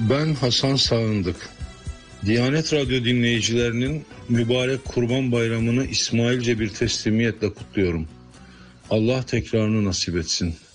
Ben Hasan Sağındık. Diyanet Radyo dinleyicilerinin mübarek Kurban Bayramı'nı İsmailce bir teslimiyetle kutluyorum. Allah tekrarını nasip etsin.